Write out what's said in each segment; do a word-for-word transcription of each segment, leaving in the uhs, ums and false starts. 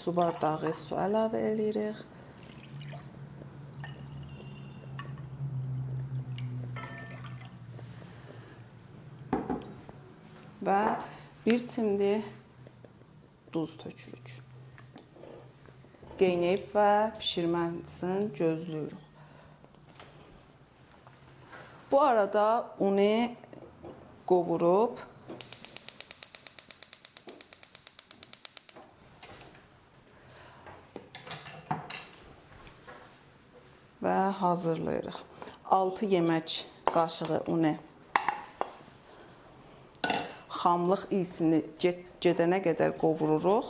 su bardağı su əlavə edirik. Və bir çimdi duz tökürük. Qeynəyib və bişirməsini gözləyirik. Bu arada unu qovurub və hazırlayırıq. altı yemək qaşığı unu xamlıq iyisini gedənə qədər qovururuq.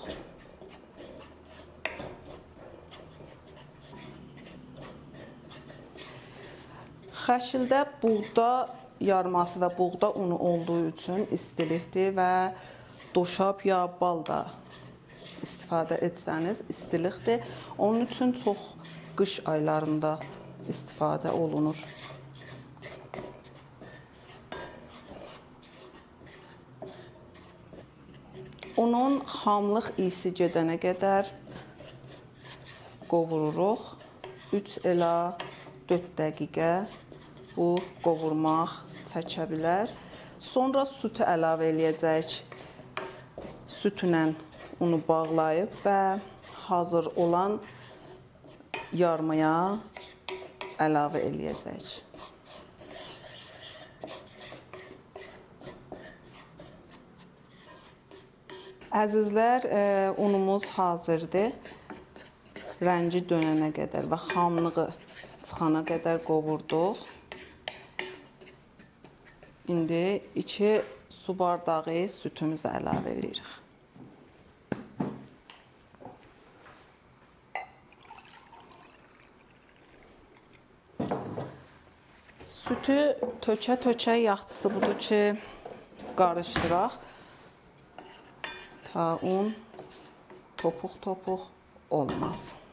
Xəşildə buğda yarması və buğda unu olduğu üçün istilikdir və doşab ya bal da istifadə etsəniz istilikdir. Onun üçün çox qış aylarında istifadə olunur. Unun xamlıq iyisi gedənə qədər qovururuq. üç ilə dörd dəqiqə bu qovurmaq çəkə bilər. Sonra sütü əlavə eləyəcəyik. Sütlə unu bağlayıb və hazır olan yarmaya əlavə eləyəcəyik. Əzizlər, unumuz hazırdır. Rəngi dönənə qədər və xamlığı çıxana qədər qovurduq. İndi iki su bardağı sütümüzü əlavə edirik. Sütü tökə-tökə yaxşısı budur ki, qarışdıraq. Ta un topuq-topuq olmaz.